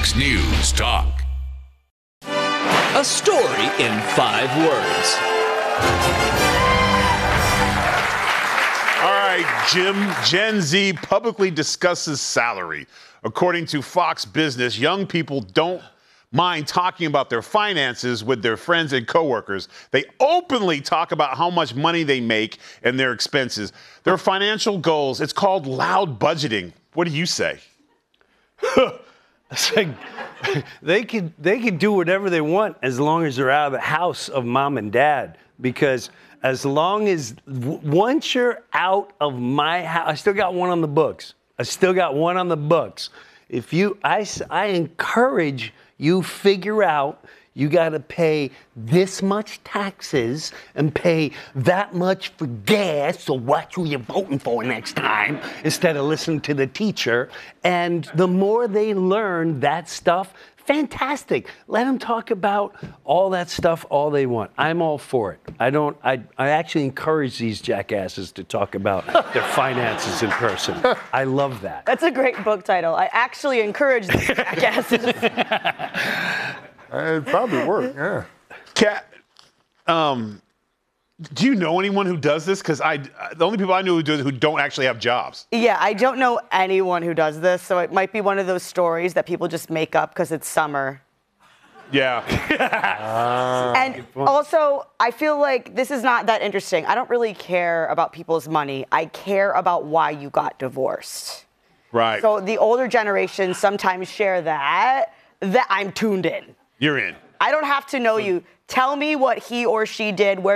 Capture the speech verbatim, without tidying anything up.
Fox News Talk. A story in five words. All right, Jim. Gen Z publicly discusses salary. According to Fox Business, young people don't mind talking about their finances with their friends and coworkers. They openly talk about how much money they make and their expenses, their financial goals. It's called loud budgeting. What do you say? It's like, they can they can do whatever they want as long as they're out of the house of mom and dad. Because as long as w- once you're out of my house, I still got one on the books. I still got one on the books. If you, I, I encourage you figure out you got to pay this much taxes and pay that much for gas, so watch who you're voting for next time instead of listening to the teacher. And the more they learn that stuff, fantastic. Let them talk about all that stuff all they want. I'm all for it. I don't, I, I actually encourage these jackasses to talk about their finances in person. I love that. That's a great book title. I actually encourage these jackasses. It'd probably work, yeah. Kat, um, do you know anyone who does this? Because I, the only people I know who do it who don't actually have jobs. Yeah, I don't know anyone who does this, so it might be one of those stories that people just make up because it's summer. Yeah. And also, I feel like this is not that interesting. I don't really care about people's money. I care about why you got divorced. Right. So the older generation sometimes share that, that I'm tuned in. You're in. I don't have to know you. Tell me what he or she did, where